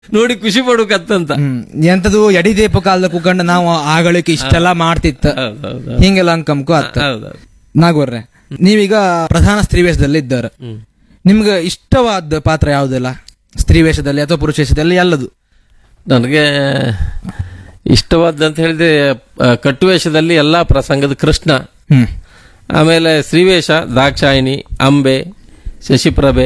ನೋಡಿ ಖುಷಿ ಪಡ್ಬೇಕಂತ. ಎಂತದು ಎಡಿದೇಪ ಕಾಲದ ಕುಕಂಡ ನಾವು ಆಗಳಿಕೆ ಇಷ್ಟೆಲ್ಲ ಮಾಡ್ತಿತ್ತ ಹಿಂಗೆಲ್ಲ ಅಂಕಂಕು ಅತ್ತ. ನಾಗೋರ್ರೆ, ನೀವೀಗ ಪ್ರಧಾನ ಸ್ತ್ರೀವೇಷದಲ್ಲಿ ಇದ್ದಾರೆ, ನಿಮ್ಗೆ ಇಷ್ಟವಾದ ಪಾತ್ರ ಯಾವುದೆಲ್ಲ ಸ್ತ್ರೀ ವೇಷದಲ್ಲಿ ಅಥವಾ ಪುರುಷ ವೇಷದಲ್ಲಿ ಎಲ್ಲದು? ನನಗೆ ಇಷ್ಟವಾದಂತ ಹೇಳಿದ್ರೆ ಕಟ್ಟುವೇಷದಲ್ಲಿ ಎಲ್ಲಾ ಪ್ರಸಂಗದ ಕೃಷ್ಣ, ಆಮೇಲೆ ಸ್ತ್ರೀವೇಷ ದಾಕ್ಷಾಯಿಣಿ, ಅಂಬೆ, ಶಶಿಪ್ರಭೆ,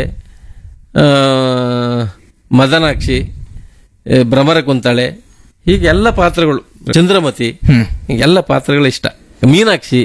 ಮದನಾಕ್ಷಿ, ಭ್ರಮರ ಕುಂತಳೆ, ಹೀಗೆ ಎಲ್ಲ ಪಾತ್ರಗಳು, ಚಂದ್ರಮತಿ, ಎಲ್ಲ ಪಾತ್ರಗಳು ಇಷ್ಟ. ಮೀನಾಕ್ಷಿ.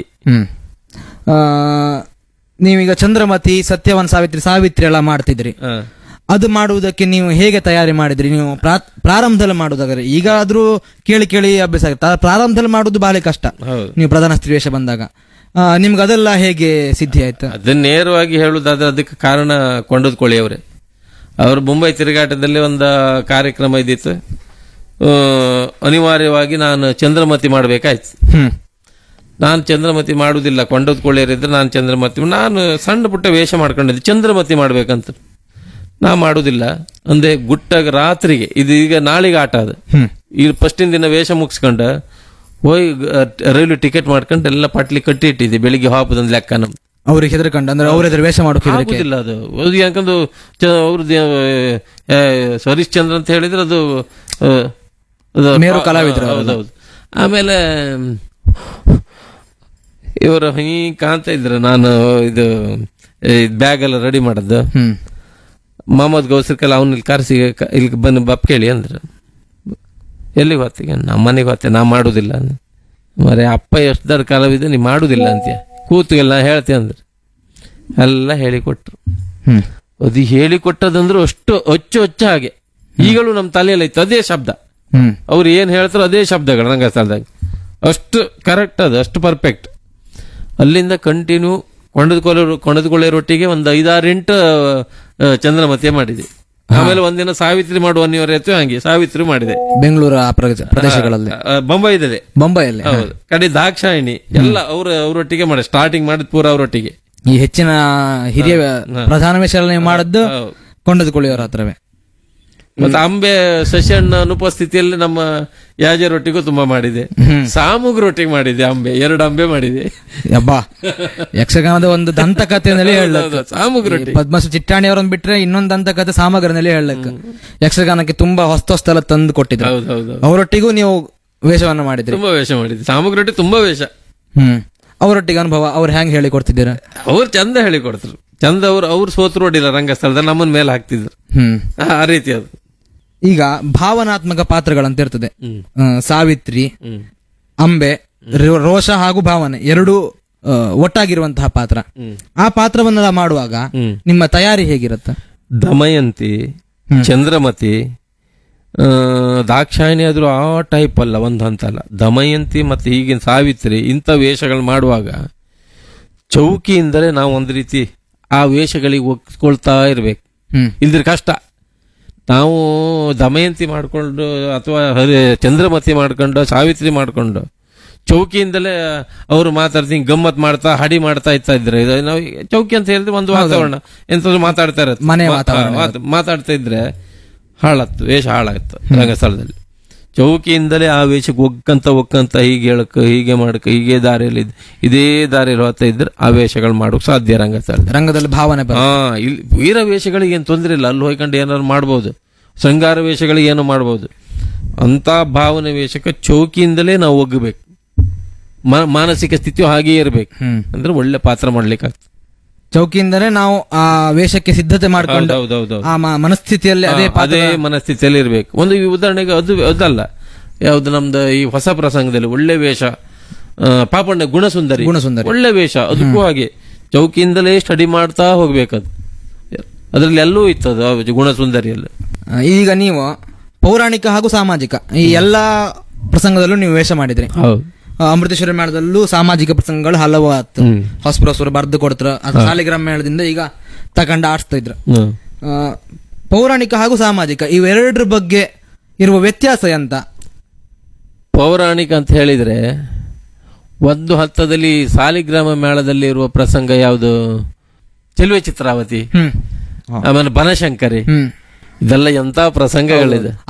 ನೀವೀಗ ಚಂದ್ರಮತಿ, ಸತ್ಯವನ್ ಸಾವಿತ್ರಿ ಎಲ್ಲ ಮಾಡ್ತಿದ್ರಿ. ಅದು ಮಾಡುವುದಕ್ಕೆ ನೀವು ಹೇಗೆ ತಯಾರಿ ಮಾಡಿದ್ರಿ? ನೀವು ಪ್ರಾರಂಭದಲ್ಲಿ ಮಾಡುವುದಾದ್ರೆ, ಈಗ ಆದ್ರೂ ಕೇಳಿ ಕೇಳಿ ಅಭ್ಯಾಸ ಆಗುತ್ತೆ, ಪ್ರಾರಂಭದಲ್ಲಿ ಮಾಡುವುದು ಬಹಳ ಕಷ್ಟ. ನೀವು ಪ್ರಧಾನ ಸ್ತ್ರೀವೇಷ ಬಂದಾಗ ನಿಮ್ಗೆ ಅದೆಲ್ಲ ಹೇಗೆ ಸಿದ್ಧಿ ಆಯ್ತು? ಅದನ್ನ ನೇರವಾಗಿ ಹೇಳುದಾದ್ರೆ ಅದಕ್ಕೆ ಕಾರಣ ಕೊಂಡದ್ಕೊಳ್ಳಿ ಅವರೇ. ಅವರು ಮುಂಬೈ ತಿರುಗಾಟದಲ್ಲಿ ಒಂದು ಕಾರ್ಯಕ್ರಮ ಇದ್ದಿತ್ತು, ಅನಿವಾರ್ಯವಾಗಿ ನಾನು ಚಂದ್ರಮತಿ ಮಾಡ್ಬೇಕಾಯ್ತು. ನಾನು ಚಂದ್ರಮತಿ ಮಾಡುವುದಿಲ್ಲ, ಕೊಂಡದ್ಕೊಳ್ಳಿಯರಿದ್ರೆ ನಾನು ಚಂದ್ರಮತಿ, ನಾನು ಸಣ್ಣ ಪುಟ್ಟ ವೇಷ ಮಾಡ್ಕೊಂಡಿದ್ದೆ, ಚಂದ್ರಮತಿ ಮಾಡ್ಬೇಕಂತ ನಾ ಮಾಡುದಿಲ್ಲ ಅಂದೆ. ಗುಟ್ಟಾಗ ರಾತ್ರಿಗೆ, ಇದು ಈಗ ನಾಳಿಗೆ ಆಟ ಅದು, ಈ ಫಸ್ಟಿನ ದಿನ ವೇಷ ಮುಗಿಸ್ಕೊಂಡ ಹೋಗಿ ರೈಲ್ವೆ ಟಿಕೆಟ್ ಮಾಡ್ಕೊಂಡು ಎಲ್ಲ ಪಟ್ಲಿ ಕಟ್ಟಿ ಇಟ್ಟಿದ್ದೆ, ಬೆಳಿಗ್ಗೆ ಹಾಪದಂದ್ ಲೆಕ್ಕ ನಮ್ದು. ಅವ್ರಿಗೆ ಹೆದರ್ಕಂಡು ಅಂದ್ರೆ ಅವ್ರ ವೇಷ ಮಾಡೋದಿಲ್ಲ ಅದು. ಯಾಕಂದ್ರೆ ಅವ್ರದ್ದು ಸರೀಶ್ ಚಂದ್ರ ಅಂತ ಹೇಳಿದ್ರೆ ಅದು ಕಲಾವಿದ್ರು. ಹೌದೌದು. ಆಮೇಲೆ ಇವರು ಹಿಂಗೆ ಕಾಣ್ತಾ ಇದ್ರು, ನಾನು ಇದು ಬ್ಯಾಗ್ ಎಲ್ಲ ರೆಡಿ ಮಾಡದ್ದು. ಮೊಹಮ್ಮದ್ ಗೌಸರ್ಕಲ್ ಅವನ ಇಲ್ಲಿ ಕರೆಸಿ ಇಲ್ಲಿ ಬಂದು ಬಪ್ ಕೇಳಿ ಅಂದ್ರೆ, ಎಲ್ಲಿಗೆ ಹೊತ್ತಿಗೆ ನಮ್ಮ ಮನೆಗೆ ಹೊತ್ತೆ, ನಾ ಮಾಡುದಿಲ್ಲ ಮರೆ. ಅಪ್ಪ ಎಷ್ಟು ದೊಡ್ಡ ಕಲಾವಿದ, ನೀ ಮಾಡುದಿಲ್ಲ ಅಂತೀಯ, ಕೂತುಗೆಲ್ಲ ಹೇಳ್ತೀಯ ಅಂದ್ರೆ ಎಲ್ಲ ಹೇಳಿಕೊಟ್ರು. ಅದು ಹೇಳಿಕೊಟ್ಟದಂದ್ರು ಅಷ್ಟು ಹೊಚ್ಚ ಹಾಗೆ ಈಗಲೂ ನಮ್ಮ ತಲೆಯಲ್ಲಿ ಇತ್ತು ಅದೇ ಶಬ್ದ. ಅವ್ರು ಏನ್ ಹೇಳ್ತಾರೋ ಅದೇ ಶಬ್ದಗಳು ರಂಗಸ್ಥಳದಾಗ, ಅಷ್ಟು ಕರೆಕ್ಟ್, ಅದು ಅಷ್ಟು ಪರ್ಫೆಕ್ಟ್. ಅಲ್ಲಿಂದ ಕಂಟಿನ್ಯೂ ಕೊಂಡದ್ಕೊಳ್ಳೋರೊಟ್ಟಿಗೆ ಒಂದು 5-6 ಚಂದ್ರಮತಿ ಮಾಡಿದೆ. ಆಮೇಲೆ ಒಂದಿನ ಸಾವಿತ್ರಿ ಮಾಡುವ ಅನಿವಾರ್ಯತೆ, ಹಂಗೆ ಸಾವಿತ್ರಿ ಮಾಡಿದೆ ಬೆಂಗಳೂರು ಪ್ರದೇಶಗಳಲ್ಲಿ, ಬೊಂಬೈಯಲ್ಲಿ. ಹೌದು, ಕಡೆ ದಾಕ್ಷಾಯಿಣಿ ಎಲ್ಲ ಅವರೊಟ್ಟಿಗೆ ಮಾಡಿ ಸ್ಟಾರ್ಟಿಂಗ್ ಮಾಡಿದ್ ಪೂರ ಅವರೊಟ್ಟಿಗೆ. ಈ ಹೆಚ್ಚಿನ ಹಿರಿಯ ಪ್ರಧಾನ ವೇಷ ಮಾಡದ್ದು ಕೊಂಡದ್ಕೊಳ್ಳಿಯವರ ಹತ್ರವೇ. ಮತ್ತೆ ಅಂಬೆ ಶಶಿಯಣ್ಣ ಅನುಪಸ್ಥಿತಿಯಲ್ಲಿ ನಮ್ಮ ಯಾಜರೊಟ್ಟಿಗೂ ತುಂಬಾ ಮಾಡಿದೆ, ಸಾಮುಗ್ರೊಟ್ಟಿಗೆ ಮಾಡಿದೆ ಅಂಬೆ, 2 ಅಂಬೆ ಮಾಡಿದೆ. ಅಬ್ಬಾ, ಯಕ್ಷಗಾನದ ಒಂದು ದಂತಕಥೆಯಲ್ಲಿ ಹೇಳಕ್ಕೆ ಸಾಮುಗ್ರೊಟ್ಟಿ ಪದ್ಮಶ್ರೀ ಚಿಟ್ಟಾಣಿ ಅವರನ್ನು ಬಿಟ್ರೆ ಇನ್ನೊಂದು ದಂತಕಥೆ ಸಾಮಗ್ರನಲ್ಲಿ ಹೇಳಕ್ಕೆ ಯಕ್ಷಗಾನಕ್ಕೆ ತುಂಬಾ ಹೊಸ್ತೊಸ್ತಲ ತಂದು ಕೊಟ್ಟಿದ್ರು. ಅವರೊಟ್ಟಿಗೂ ನೀವು ವೇಷವನ್ನು ಮಾಡಿದ್ರಿ? ತುಂಬಾ ವೇಷ ಮಾಡಿದ್ರಿ, ಸಾಮಗ್ರೊಟ್ಟಿ ತುಂಬಾ ವೇಷ. ಅವರೊಟ್ಟಿಗೆ ಅನುಭವ, ಅವ್ರು ಹೆಂಗ್ ಹೇಳಿ ಕೊಡ್ತಿದ್ದೀರಾ? ಅವ್ರು ಚಂದ ಹೇಳಿ ಕೊಡ್ತರು, ಚಂದ. ಅವ್ರು ಸೋತರು ನೋಡಿಲ್ಲ ರಂಗಸ್ಥಳದಲ್ಲಿ, ನಮ್ಮನ್ ಮೇಲೆ ಹಾಕ್ತಿದ್ರು, ಆ ರೀತಿ ಅದು. ಈಗ ಭಾವನಾತ್ಮಕ ಪಾತ್ರಗಳಂತ ಇರ್ತದೆ, ಸಾವಿತ್ರಿ, ಅಂಬೆ, ರೋಷ ಹಾಗೂ ಭಾವನೆ ಎರಡೂ ಒಟ್ಟಾಗಿರುವಂತಹ ಪಾತ್ರ. ಆ ಪಾತ್ರವನ್ನೆಲ್ಲ ಮಾಡುವಾಗ ನಿಮ್ಮ ತಯಾರಿ ಹೇಗಿರುತ್ತೆ? ದಮಯಂತಿ, ಚಂದ್ರಮತಿ, ದಾಕ್ಷಾಯಿಣಿ ಆದ್ರೂ ಆ ಟೈಪ್ ಅಲ್ಲ, ಒಂದು ಹಂತ ಅಲ್ಲ. ದಮಯಂತಿ ಮತ್ತೆ ಈಗಿನ ಸಾವಿತ್ರಿ ಇಂಥ ವೇಷಗಳು ಮಾಡುವಾಗ ಚೌಕಿಯಿಂದಲೇ ನಾವು ಒಂದು ರೀತಿ ಆ ವೇಷಗಳಿಗೆ ಒಗ್ಸ್ಕೊಳ್ತಾ ಇರ್ಬೇಕು, ಇಲ್ದ್ರೆ ಕಷ್ಟ. ನಾವು ದಮಯಂತಿ ಮಾಡ್ಕೊಂಡು ಅಥವಾ ಚಂದ್ರಮತಿ ಮಾಡ್ಕೊಂಡು ಸಾವಿತ್ರಿ ಮಾಡ್ಕೊಂಡು ಚೌಕಿಯಿಂದಲೇ ಅವರು ಮಾತಾಡ್ತೀನಿ ಗಮ್ಮತ್ ಮಾಡ್ತಾ ಹಡಿ ಮಾಡ್ತಾ ಇದ್ರೆ, ನಾವು ಚೌಕಿ ಅಂತ ಹೇಳಿದ್ರೆ ಒಂದು ವಾತಾವರಣ ಎಂತಾದ್ರು ಮಾತಾಡ್ತಾ ಇರತ್ತೆ, ಮಾತಾಡ್ತಾ ಇದ್ರೆ ಹಾಳತ್ತು, ವೇಷ ಹಾಳಾಗತ್ತು ರಂಗಸ್ಥಳದಲ್ಲಿ. ಚೌಕಿಯಿಂದಲೇ ಆ ವೇಷಕ್ಕೆ ಒಕ್ಕಂತ ಹೀಗೆ ಹೇಳಕ್, ಹೀಗೆ ಮಾಡಕ್, ಹೀಗೆ ದಾರಿಯಲ್ಲಿ ಇದೇ ದಾರಿಯಲ್ಲಿ ಹೋಗ್ತಾ ಇದ್ರೆ ಆ ವೇಷಗಳು ಮಾಡೋಕ್ ಸಾಧ್ಯ ರಂಗದಲ್ಲಿ ಭಾವನೆ. ಇಲ್ಲಿ ವೀರ ವೇಷಗಳಿಗೆ ಏನು ತೊಂದರೆ ಇಲ್ಲ, ಅಲ್ಲಿ ಹೋಗ್ಕೊಂಡು ಏನಾದ್ರು ಮಾಡ್ಬೋದು, ಶೃಂಗಾರ ವೇಷಗಳಿಗೆ ಏನೋ ಮಾಡ್ಬೋದು. ಅಂತ ಭಾವನೆ ವೇಷಕ್ಕೆ ಚೌಕಿಯಿಂದಲೇ ನಾವು ಒಗ್ಗಬೇಕು, ಮಾನಸಿಕ ಸ್ಥಿತಿಯು ಹಾಗೆಯೇ ಇರ್ಬೇಕು, ಅಂದ್ರೆ ಒಳ್ಳೆ ಪಾತ್ರ ಮಾಡ್ಲಿಕ್ಕಾಗ್ತದೆ. ಚೌಕಿಯಿಂದಲೇ ನಾವು ಆ ವೇಷಕ್ಕೆ ಸಿದ್ಧತೆ ಮಾಡ್ಕೊಂಡು ಆ ಮನಸ್ಥಿತಿಯಲ್ಲಿ ಅದೇ ಮನಸ್ಥಿತಿಯಲ್ಲಿ ಇರ್ಬೇಕು. ಒಂದು ಉದಾಹರಣೆಗೆ ಅದಲ್ಲ, ಯಾವ್ದು ನಮ್ದು ಈ ಹೊಸ ಪ್ರಸಂಗದಲ್ಲಿ ಒಳ್ಳೆ ವೇಷ, ಪಾಪಣ್ಣ ಗುಣಸುಂದರಿ ಒಳ್ಳೆ ವೇಷ, ಅದಕ್ಕೂ ಹಾಗೆ ಚೌಕಿಯಿಂದಲೇ ಸ್ಟಡಿ ಮಾಡ್ತಾ ಹೋಗ್ಬೇಕದು. ಅದ್ರಲ್ಲಿ ಎಲ್ಲೂ ಇತ್ತದು ಗುಣಸುಂದರಿಯಲ್ಲಿ. ಈಗ ನೀವು ಪೌರಾಣಿಕ ಹಾಗೂ ಸಾಮಾಜಿಕ ಈ ಎಲ್ಲಾ ಪ್ರಸಂಗದಲ್ಲೂ ನೀವು ವೇಷ ಮಾಡಿದ್ರಿ. ಅಮೃತೇಶ್ವರ ಮೇಳದಲ್ಲೂ ಸಾಮಾಜಿಕ ಪ್ರಸಂಗಗಳು ಹಲವು ಆಯ್ತು, ಹೊಸಬರಸರು ಬರ್ದು ಕೊಡ್ತಾರ, ಸಾಲಿಗ್ರಾಮ ಮೇಳದಿಂದ ಈಗ ತಕೊಂಡ ಆಡ್ಸ್ತಾ ಇದ್ರು. ಪೌರಾಣಿಕ ಹಾಗೂ ಸಾಮಾಜಿಕ ಇವೆರಡರ ಬಗ್ಗೆ ಇರುವ ವ್ಯತ್ಯಾಸ ಎಂತ? ಪೌರಾಣಿಕ ಅಂತ ಹೇಳಿದ್ರೆ ಒಂದು ಹಂತದಲ್ಲಿ ಸಾಲಿಗ್ರಾಮ ಮೇಳದಲ್ಲಿ ಇರುವ ಪ್ರಸಂಗ ಯಾವುದು? ಚೆಲುವೆ ಚಿತ್ರಾವತಿ, ಆಮೇಲೆ ಬನಶಂಕರಿ, ಇದೆಲ್ಲ ಎಂತ ಪ್ರಸಂಗಗಳಿದೆ.